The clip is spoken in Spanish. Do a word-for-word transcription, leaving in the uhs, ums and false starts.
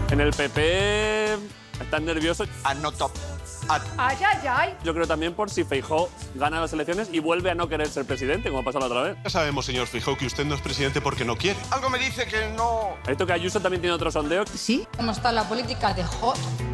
En el P P están nerviosos. A no top. A... Ay, ay, ay. Yo creo también por si Feijóo gana las elecciones y vuelve a no querer ser presidente, como ha pasado la otra vez. Ya sabemos, señor Feijóo, que usted no es presidente porque no quiere. Algo me dice que no... Esto que Ayuso también tiene otro sondeo. Sí. ¿Cómo está la política de hot?